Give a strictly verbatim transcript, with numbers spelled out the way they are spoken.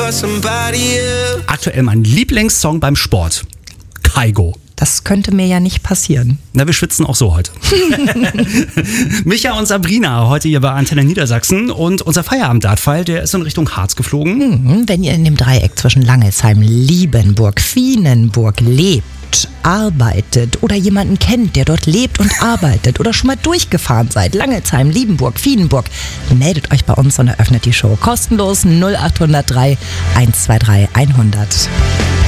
Aktuell mein Lieblingssong beim Sport. Kaigo. Das könnte mir ja nicht passieren. Na, wir schwitzen auch so heute. Micha und Sabrina heute hier bei Antenne Niedersachsen und unser Feierabend-Dartpfeil, der ist in Richtung Harz geflogen. Mhm, wenn ihr in dem Dreieck zwischen Langelsheim, Liebenburg, Fienenburg lebt, arbeitet oder jemanden kennt, der dort lebt und arbeitet oder schon mal durchgefahren seid, Langelsheim, Liebenburg, Fienenburg, meldet euch bei uns und eröffnet die Show kostenlos null acht null drei eins zwei drei hundert.